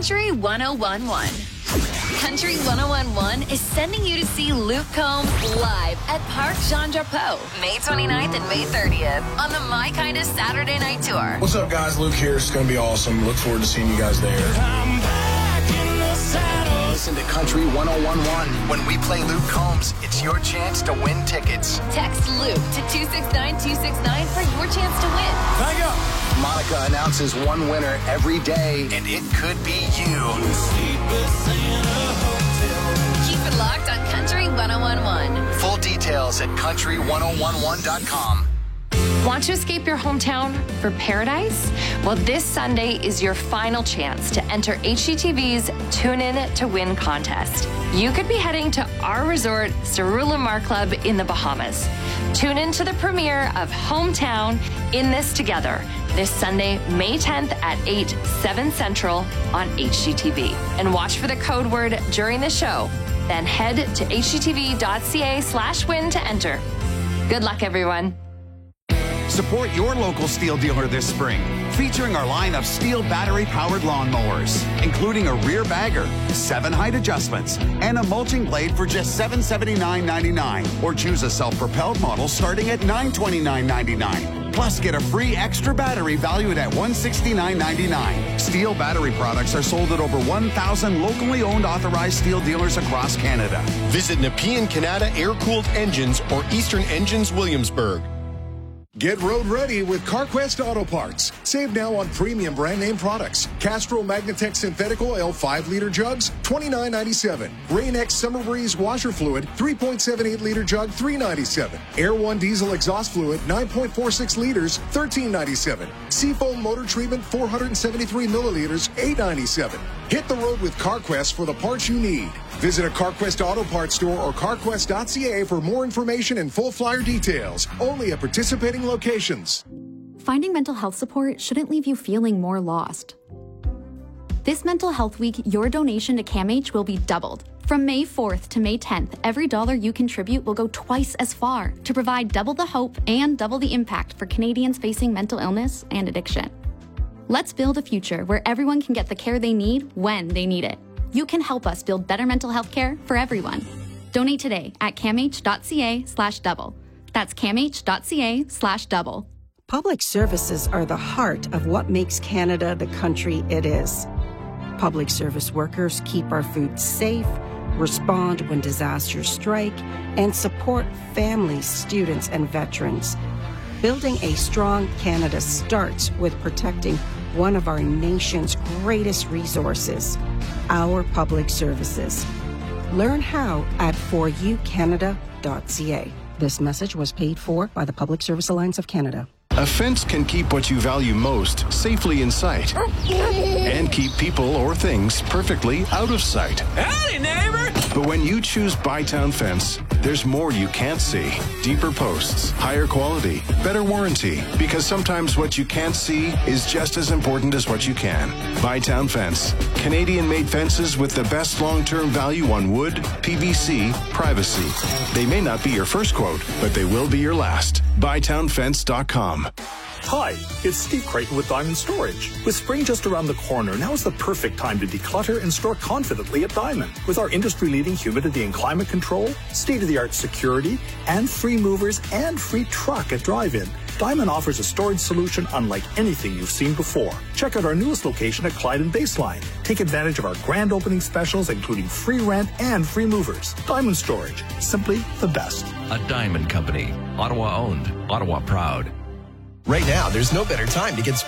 Country 1011. Country 1011 is sending you to see Luke Combs live at Parc Jean Drapeau, May 29th and May 30th on the My Kind of Saturday Night Tour. What's up, guys? Luke here. It's going to be awesome. Look forward to seeing you guys there. I'm back in the saddle. Listen to Country 1011. When we play Luke Combs, it's your chance to win tickets. Text Luke to 269-269 for your chance to win. Thank you. Monica announces one winner every day, and it could be you. Keep it locked on Country 1011. Full details at country1011.com. Want to escape your hometown for paradise? Well, this Sunday is your final chance to enter HGTV's Tune In to Win contest. You could be heading to our resort, Cerullimar Club in the Bahamas. Tune in to the premiere of Hometown in This Together this Sunday, May 10th at 8, 7 Central on HGTV. And watch for the code word during the show. Then head to hgtv.ca/win to enter. Good luck, everyone. Support your local Steel dealer this spring, featuring our line of Steel battery-powered lawnmowers, including a rear bagger, 7 height adjustments, and a mulching blade for just $779.99. Or choose a self-propelled model starting at $929.99. Plus, get a free extra battery valued at $169.99. Steel battery products are sold at over 1,000 locally owned authorized Steel dealers across Canada. Visit Nepean Canada Air-Cooled Engines or Eastern Engines Williamsburg. Get road ready with CarQuest Auto Parts. Save now on premium brand name products. Castrol Magnatech Synthetic Oil 5-liter jugs, $29.97. Rain-X Summer Breeze washer fluid, 3.78-liter jug, $3.97. Air One diesel exhaust fluid, 9.46 liters, $13.97. Seafoam motor treatment, 473 milliliters, $8.97. Hit the road with CarQuest for the parts you need. Visit a CarQuest Auto Parts store or carquest.ca for more information and full flyer details. Only at participating locations. Finding mental health support shouldn't leave you feeling more lost. This Mental Health Week, your donation to CAMH will be doubled. From May 4th to May 10th, every dollar you contribute will go twice as far to provide double the hope and double the impact for Canadians facing mental illness and addiction. Let's build a future where everyone can get the care they need when they need it. You can help us build better mental health care for everyone. Donate today at camh.ca/double. That's camh.ca/double. Public services are the heart of what makes Canada the country it is. Public service workers keep our food safe, respond when disasters strike, and support families, students, and veterans. Building a strong Canada starts with protecting one of our nation's greatest resources, our public services. Learn how at foryoucanada.ca. This message was paid for by the Public Service Alliance of Canada. A fence can keep what you value most safely in sight and keep people or things perfectly out of sight. Howdy, neighbor! But when you choose Bytown Fence, there's more you can't see. Deeper posts, higher quality, better warranty. Because sometimes what you can't see is just as important as what you can. Bytown Fence. Canadian-made fences with the best long-term value on wood, PVC, privacy. They may not be your first quote, but they will be your last. BytownFence.com. Hi, it's Steve Creighton with Diamond Storage. With spring just around the corner, now is the perfect time to declutter and store confidently at Diamond. With our industry-leading humidity and climate control, state-of-the-art security, and free movers and free truck at drive-in, Diamond offers a storage solution unlike anything you've seen before. Check out our newest location at Clyde and Baseline. Take advantage of our grand opening specials, including free rent and free movers. Diamond Storage, simply the best. A Diamond Company. Ottawa owned, Ottawa proud. Right now, there's no better time to get